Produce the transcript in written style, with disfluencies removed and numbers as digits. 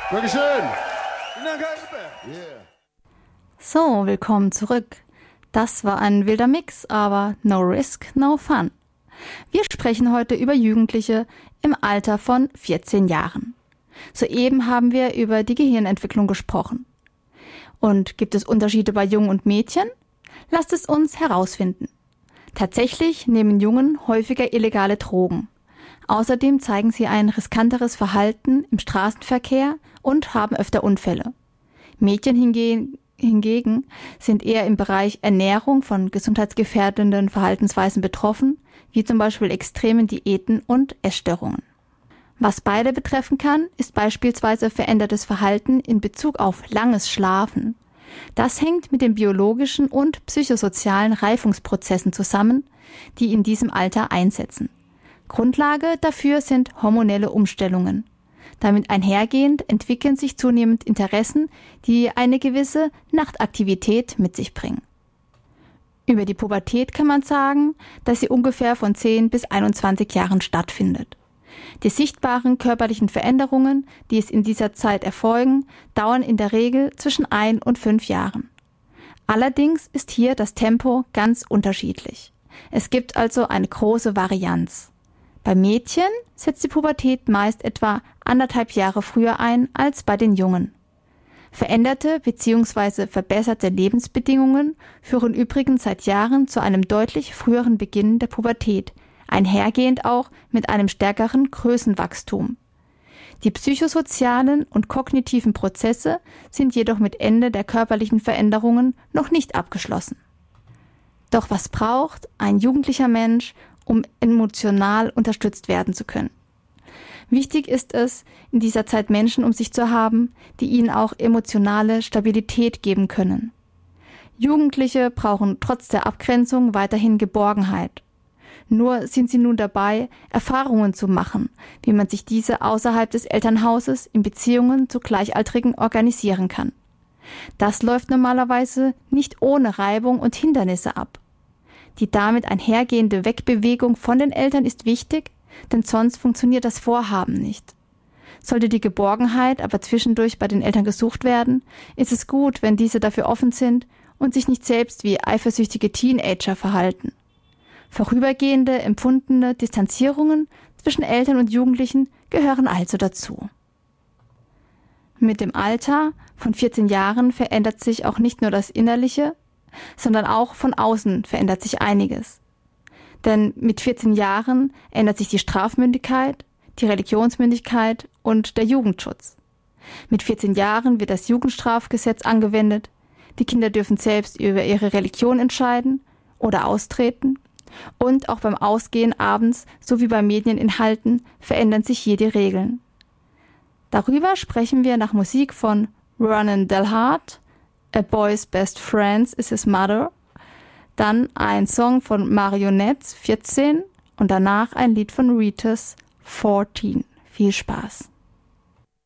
Dankeschön. So, willkommen zurück. Das war ein wilder Mix, aber no risk, no fun. Wir sprechen heute über Jugendliche im Alter von 14 Jahren. Soeben haben wir über die Gehirnentwicklung gesprochen. Und gibt es Unterschiede bei Jungen und Mädchen? Lasst es uns herausfinden. Tatsächlich nehmen Jungen häufiger illegale Drogen. Außerdem zeigen sie ein riskanteres Verhalten im Straßenverkehr und haben öfter Unfälle. Mädchen hingegen sind eher im Bereich Ernährung von gesundheitsgefährdenden Verhaltensweisen betroffen, wie zum Beispiel extremen Diäten und Essstörungen. Was beide betreffen kann, ist beispielsweise verändertes Verhalten in Bezug auf langes Schlafen. Das hängt mit den biologischen und psychosozialen Reifungsprozessen zusammen, die in diesem Alter einsetzen. Grundlage dafür sind hormonelle Umstellungen. Damit einhergehend entwickeln sich zunehmend Interessen, die eine gewisse Nachtaktivität mit sich bringen. Über die Pubertät kann man sagen, dass sie ungefähr von 10 bis 21 Jahren stattfindet. Die sichtbaren körperlichen Veränderungen, die es in dieser Zeit erfolgen, dauern in der Regel zwischen 1 und 5 Jahren. Allerdings ist hier das Tempo ganz unterschiedlich. Es gibt also eine große Varianz. Bei Mädchen setzt die Pubertät meist etwa 1,5 Jahre früher ein als bei den Jungen. Veränderte bzw. verbesserte Lebensbedingungen führen übrigens seit Jahren zu einem deutlich früheren Beginn der Pubertät, einhergehend auch mit einem stärkeren Größenwachstum. Die psychosozialen und kognitiven Prozesse sind jedoch mit Ende der körperlichen Veränderungen noch nicht abgeschlossen. Doch was braucht ein jugendlicher Mensch, um emotional unterstützt werden zu können? Wichtig ist es, in dieser Zeit Menschen um sich zu haben, die ihnen auch emotionale Stabilität geben können. Jugendliche brauchen trotz der Abgrenzung weiterhin Geborgenheit. Nur sind sie nun dabei, Erfahrungen zu machen, wie man sich diese außerhalb des Elternhauses in Beziehungen zu Gleichaltrigen organisieren kann. Das läuft normalerweise nicht ohne Reibung und Hindernisse ab. Die damit einhergehende Wegbewegung von den Eltern ist wichtig, denn sonst funktioniert das Vorhaben nicht. Sollte die Geborgenheit aber zwischendurch bei den Eltern gesucht werden, ist es gut, wenn diese dafür offen sind und sich nicht selbst wie eifersüchtige Teenager verhalten. Vorübergehende, empfundene Distanzierungen zwischen Eltern und Jugendlichen gehören also dazu. Mit dem Alter von 14 Jahren verändert sich auch nicht nur das Innerliche, sondern auch von außen verändert sich einiges. Denn mit 14 Jahren ändert sich die Strafmündigkeit, die Religionsmündigkeit und der Jugendschutz. Mit 14 Jahren wird das Jugendstrafgesetz angewendet, die Kinder dürfen selbst über ihre Religion entscheiden oder austreten. Und auch beim Ausgehen abends sowie bei Medieninhalten verändern sich hier die Regeln. Darüber sprechen wir nach Musik von Vernon Delhart, A Boy's Best Friend is His Mother, dann ein Song von Marionettes, 14 und danach ein Lied von Ritas, 14. Viel Spaß!